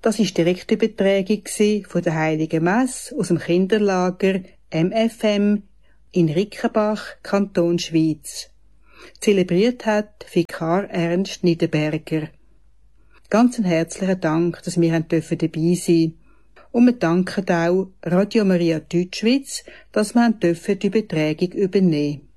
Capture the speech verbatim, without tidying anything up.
Das war die Direktübertragung von der Heiligen Messe aus dem Kinderlager M F M in Rickenbach, Kanton Schwyz. Zelebriert hat Vikar Ernst Niederberger. Ganz einen herzlichen Dank, dass wir dabei sein dürfen. Und wir danken auch Radio Maria Deutschschweiz, dass wir die Übertragung übernehmen dürfen.